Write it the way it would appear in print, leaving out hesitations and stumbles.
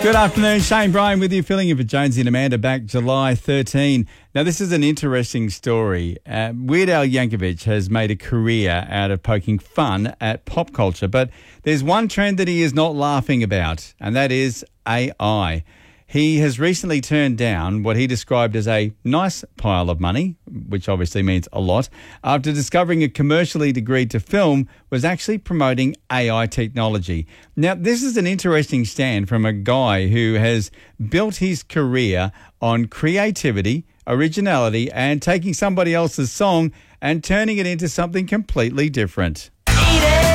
Good afternoon, Shane Bryan with you, filling in for Jonesy and Amanda back July 13. Now, this is an interesting story. Weird Al Yankovic has made a career out of poking fun at pop culture, but there's one trend that he is not laughing about, and that is AI. He has recently turned down what he described as a nice pile of money, which obviously means a lot, after discovering a commercial he'd agreed to film was actually promoting AI technology. Now, this is an interesting stand from a guy who has built his career on creativity, originality, and taking somebody else's song and turning it into something completely different.